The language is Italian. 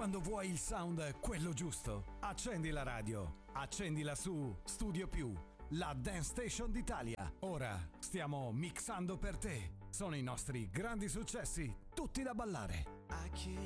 Quando vuoi il sound quello giusto, accendi la radio, accendila su Studio Più, la Dance Station d'Italia. Ora stiamo mixando per te. Sono i nostri grandi successi, tutti da ballare. I can't